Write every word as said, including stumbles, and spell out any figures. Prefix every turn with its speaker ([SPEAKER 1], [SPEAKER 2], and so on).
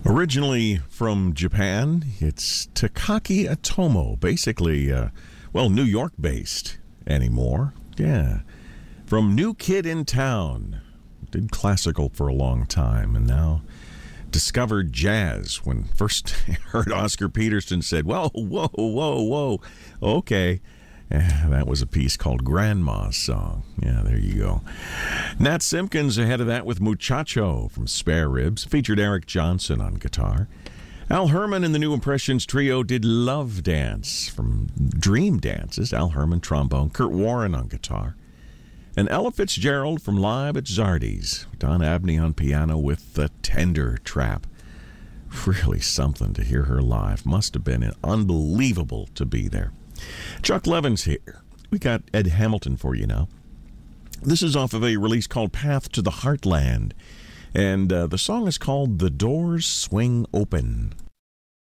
[SPEAKER 1] Originally from Japan, it's Takaki Atomo, basically, uh, well, New York-based anymore. Yeah. From New Kid in Town. Did classical for a long time, and now discovered jazz when first heard Oscar Peterson said, whoa, whoa, whoa, whoa, okay. Yeah, that was a piece called Grandma's Song. Yeah, there you go. Nat Simpkins ahead of that with Muchacho from Spare Ribs. Featured Eric Johnson on guitar. Al Herman and the New Impressions Trio did Love Dance from Dream Dances. Al Herman, trombone. Kurt Warren on guitar. And Ella Fitzgerald from Live at Zardy's. Don Abney on piano with The Tender Trap. Really something to hear her live. Must have been unbelievable to be there. Chuck Levin's here. We got Ed Hamilton for you now. This is off of a release called Path to the Heartland. And uh, the song is called The Doors Swing Open.